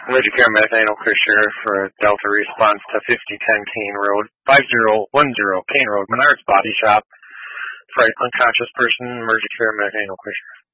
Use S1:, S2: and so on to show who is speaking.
S1: Emergency Care Medical Chris Sheriff for Delta response to 5010 Kane Road, 5010 Kane Road, Menards Body Shop. For an unconscious person, Emergency Care Medical Chris Sheriff.